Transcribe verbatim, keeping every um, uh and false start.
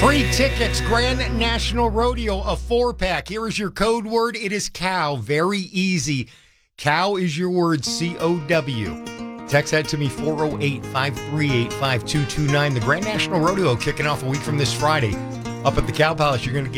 Free tickets, Grand National Rodeo, a four-pack. Here is your code word. It is cow. Very easy. Cow is your word, C O W. Text that to me, four oh eight, five three eight, five two two nine. The Grand National Rodeo kicking off a week from this Friday. Up at the Cow Palace, you're going to get